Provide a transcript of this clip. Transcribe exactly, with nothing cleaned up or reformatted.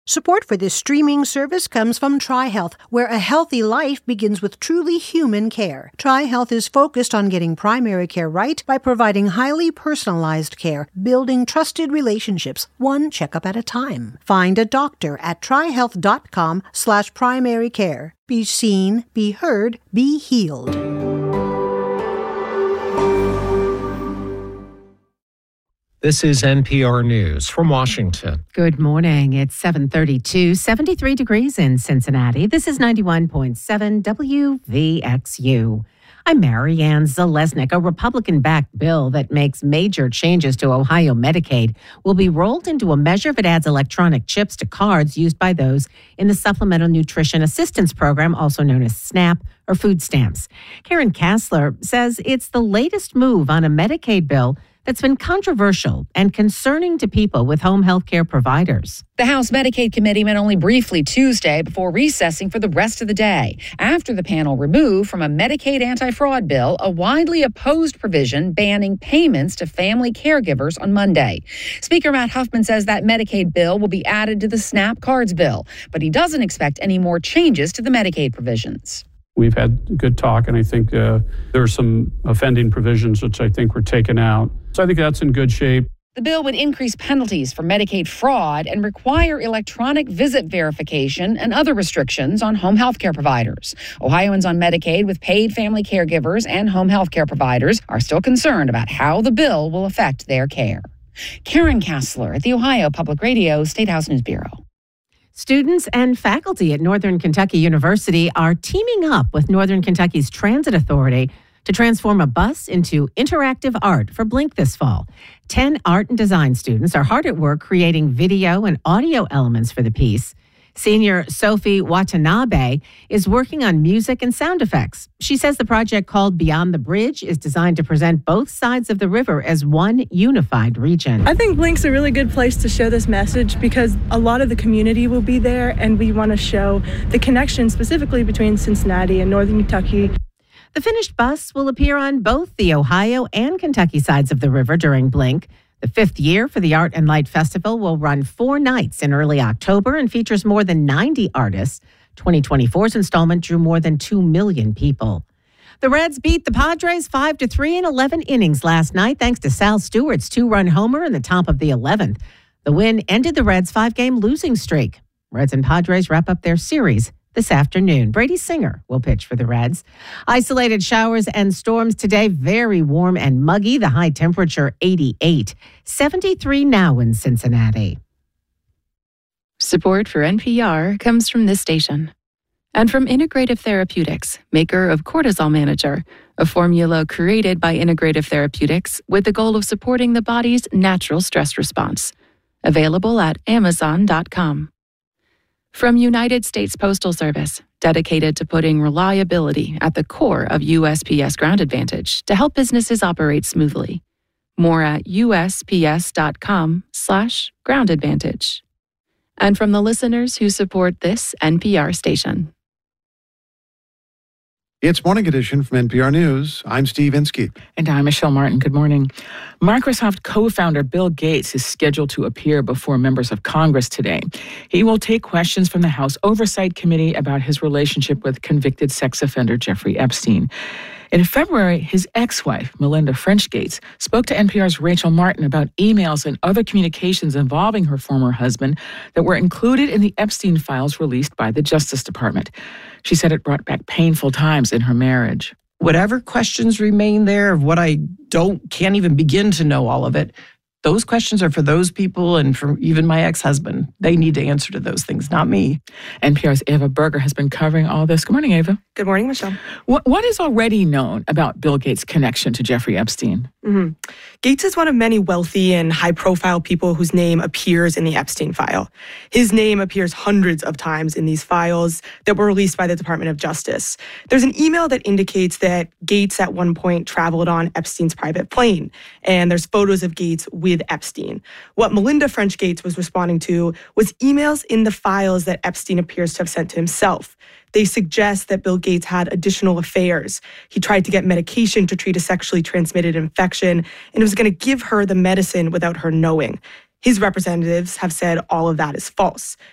Support for this streaming service comes from TriHealth, where a healthy life begins with truly human care. TriHealth is focused on getting primary care right by providing highly personalized care, building trusted relationships, one checkup at a time. Find a doctor at trihealth.com slash primary care. Be seen, be heard, be healed. This is N P R News from Washington. Good morning. It's seven thirty-two, seventy-three degrees in Cincinnati. This is ninety-one point seven W V X U. I'm Marianne Zalesnik. A Republican-backed bill that makes major changes to Ohio Medicaid will be rolled into a measure if it adds electronic chips to cards used by those in the Supplemental Nutrition Assistance Program, also known as SNAP or food stamps. Karen Kassler says it's the latest move on a Medicaid bill that's been controversial and concerning to people with home health care providers. The House Medicaid Committee met only briefly Tuesday before recessing for the rest of the day, after the panel removed from a Medicaid anti-fraud bill a widely opposed provision banning payments to family caregivers on Monday. Speaker Matt Huffman says that Medicaid bill will be added to the SNAP cards bill, but he doesn't expect any more changes to the Medicaid provisions. We've had good talk, and I think uh, there are some offending provisions which I think were taken out. So I think that's in good shape. The bill would increase penalties for Medicaid fraud and require electronic visit verification and other restrictions on home health care providers. Ohioans on Medicaid with paid family caregivers and home health care providers are still concerned about how the bill will affect their care. Karen Kassler at the Ohio Public Radio State House News Bureau. Students and faculty at Northern Kentucky University are teaming up with Northern Kentucky's Transit Authority to transform a bus into interactive art for Blink this fall. Ten art and design students are hard at work creating video and audio elements for the piece. Senior Sophie Watanabe is working on music and sound effects. She says the project, called Beyond the Bridge, is designed to present both sides of the river as one unified region. I think Blink's a really good place to show this message because a lot of the community will be there, and we want to show the connection specifically between Cincinnati and Northern Kentucky. The finished bus will appear on both the Ohio and Kentucky sides of the river during Blink. The fifth year for the Art and Light Festival will run four nights in early October and features more than ninety artists. twenty twenty-four's installment drew more than two million people. The Reds beat the Padres five to three in eleven innings last night thanks to Sal Stewart's two-run homer in the top of the eleventh. The win ended the Reds' five-game losing streak. Reds and Padres wrap up their series this afternoon. Brady Singer will pitch for the Reds. Isolated showers and storms today, very warm and muggy. The high temperature eighty-eight. seventy-three now in Cincinnati. Support for N P R comes from this station and from Integrative Therapeutics, maker of Cortisol Manager, a formula created by Integrative Therapeutics with the goal of supporting the body's natural stress response. Available at amazon dot com. From United States Postal Service, dedicated to putting reliability at the core of U S P S Ground Advantage to help businesses operate smoothly. More at U S P S dot com slash ground advantage. And from the listeners who support this N P R station. It's Morning Edition from N P R News. I'm Steve Inskeep. And I'm Michelle Martin. Good morning. Microsoft co-founder Bill Gates is scheduled to appear before members of Congress today. He will take questions from the House Oversight Committee about his relationship with convicted sex offender Jeffrey Epstein. In February, his ex-wife, Melinda French Gates, spoke to N P R's Rachel Martin about emails and other communications involving her former husband that were included in the Epstein files released by the Justice Department. She said it brought back painful times in her marriage. Whatever questions remain there of what I don't, can't even begin to know all of it, those questions are for those people and for even my ex-husband. They need to answer to those things, not me. N P R's Ava Berger has been covering all this. Good morning, Ava. Good morning, Michelle. What, what is already known about Bill Gates' connection to Jeffrey Epstein? Mm-hmm. Gates is one of many wealthy and high-profile people whose name appears in the Epstein file. His name appears hundreds of times in these files that were released by the Department of Justice. There's an email that indicates that Gates at one point traveled on Epstein's private plane, and there's photos of Gates with Epstein. What Melinda French Gates was responding to was emails in the files that Epstein appears to have sent to himself. They suggest that Bill Gates had additional affairs. He tried to get medication to treat a sexually transmitted infection and was going to give her the medicine without her knowing. His representatives have said all of that is false.